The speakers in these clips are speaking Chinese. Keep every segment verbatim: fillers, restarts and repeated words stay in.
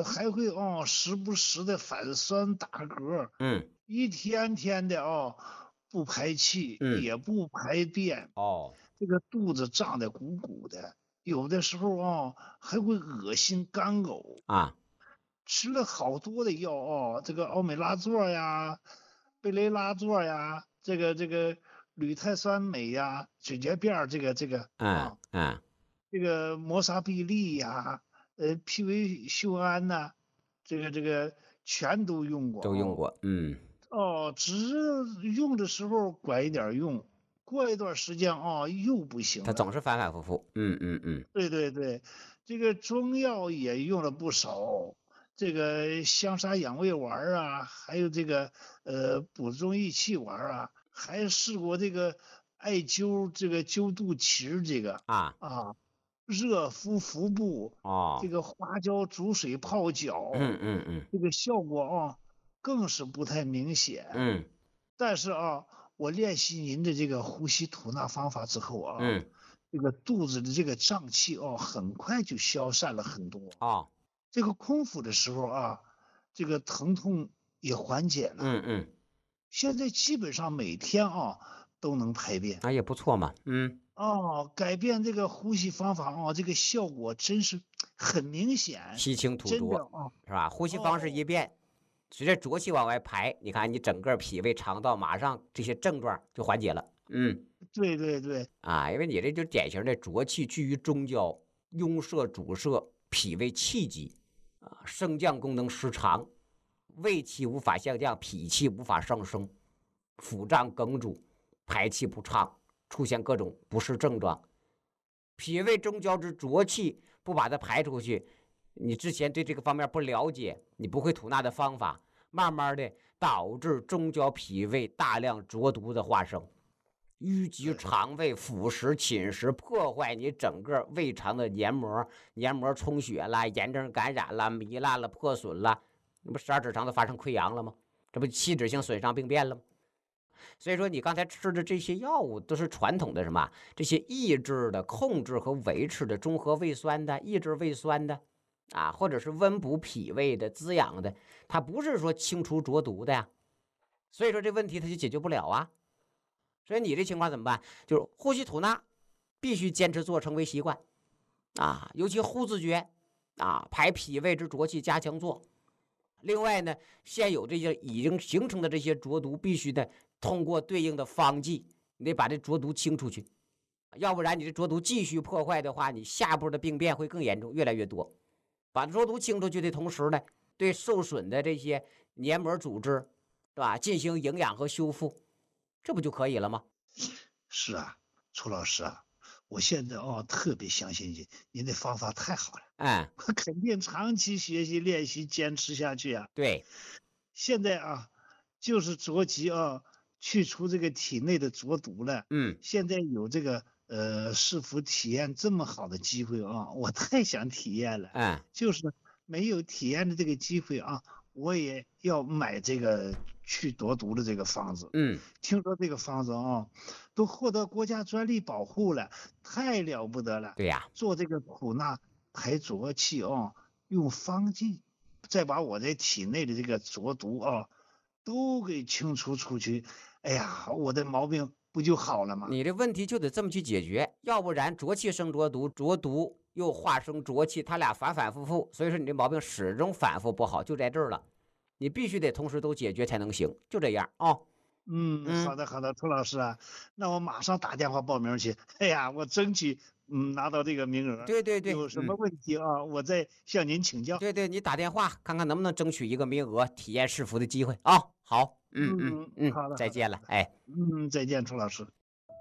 还会哦时不时的反酸打嗝， 嗯， 一天天的哦不排气， 嗯， 也不排便， 哦， 这个肚子胀得鼓鼓的，有的时候哦还会恶心干呕。 啊， 吃了好多的药哦，这个奥美拉唑呀、贝雷拉唑呀，这个这个铝碳酸镁呀、解决便儿这个这个嗯， 啊， 嗯， 这个摩沙必利呀，呃，匹维秀胺呐、这个这个全都用过哦。 都用过，嗯， 哦，只是用的时候管一点用，过一段时间哦又不行了。 它总是反反复复，嗯嗯嗯， 对对对，这个中药也用了不少，这个香砂养胃丸儿啊，还有这个呃补中益气丸儿啊，还试过这个艾灸这个灸肚脐儿这个啊， 啊，热敷腹部，这哦， 个花椒煮水泡脚， 嗯嗯嗯这个效果啊更是不太明显。 嗯但是啊，我练习您的这个呼吸吐纳方法之后啊， 嗯， 这个肚子的这个胀气哦，很快就消散了很多。 哦， 这个空腹的时候啊，这个疼痛也缓解了。 嗯嗯， 现在基本上每天啊都能排便。 那也不错嘛，嗯， 哦，改变这个呼吸方法啊，这个效果真是很明显， 吸清吐浊， 真的啊。 是吧？呼吸方式一哦， 变，随着浊气往外排，你看你整个脾胃肠道马上这些症状就缓解了，嗯。 对对对， 啊，因为你这就典型的浊气聚于中焦，壅塞阻塞，脾胃气急啊，升降功能失常，胃气无法下降，脾气无法上升，腹胀梗阻，排气不畅，出现各种不适症状。脾胃中焦之浊气不把它排出去，你之前对这个方面不了解，你不会吐纳的方法，慢慢的导致中焦脾胃大量浊毒的化生。淤积对肠胃，腐蚀侵蚀，破坏你整个胃肠的黏膜，黏膜充血了，炎症感染了，糜烂了，破损了，那不十二指肠都发生溃疡了吗？这不器质性损伤病变了吗？所以说，你刚才吃的这些药物都是传统的什么？这些抑制的、控制和维持的中和胃酸的、抑制胃酸的啊，或者是温补脾胃的、滋养的，它不是说清除浊毒的呀。所以说这问题它就解决不了啊。所以你这情况怎么办？就是呼吸吐纳必须坚持做，成为习惯啊，尤其呼自觉啊，排脾胃之浊气加强做。另外呢，现有这些已经形成的这些浊毒，必须的通过对应的方剂，你得把这浊毒清出去，要不然你这浊毒继续破坏的话，你下步的病变会更严重，越来越多。把浊毒清出去的同时呢，对受损的这些黏膜组织，对吧，进行营养和修复，这不就可以了吗？ 是啊，楚老师啊，我现在哦特别相信您，您的方法太好了， 嗯， 我肯定长期学习练习，坚持下去啊。 对， 现在啊，就是着急啊，去除这个体内的浊毒了。 嗯， 现在有这个呃是否体验这么好的机会啊，我太想体验了， 嗯， 就是没有体验的这个机会啊，我也要买这个去浊毒的这个方子。 嗯， 听说这个方子啊，都获得国家专利保护了，太了不得了。 对呀， 做这个吐纳排浊气啊，用方剂，再把我这体内的这个浊毒啊，都给清除出去。哎呀，我的毛病不就好了吗？ 你这问题就得这么去解决，要不然浊气生浊毒，浊毒又化生浊气，它俩反反复复，所以说你这毛病始终反复不好，就在这儿了。你必须得同时都解决才能行，就这样啊、哦。 嗯，好嗯， 的好的，涂老师啊，那我马上打电话报名去。哎呀，我争取嗯拿到这个名额。 对对对， 有什么嗯， 问题啊，我再向您请教。 对对，你打电话看看能不能争取一个名额，体验试服的机会啊、哦。好，嗯嗯嗯， 嗯， 好的再见了， 好的好的。 哎。 嗯，再见，楚老师。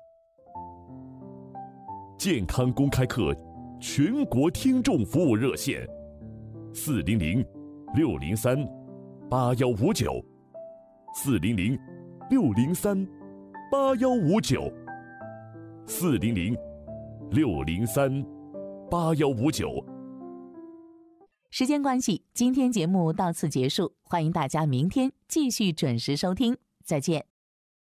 健康公开课全国听众服务热线：四零零六零三八幺五九，四零零六零三八幺五九，四零零六零三八幺五九。 时间关系，今天节目到此结束，欢迎大家明天继续准时收听，再见。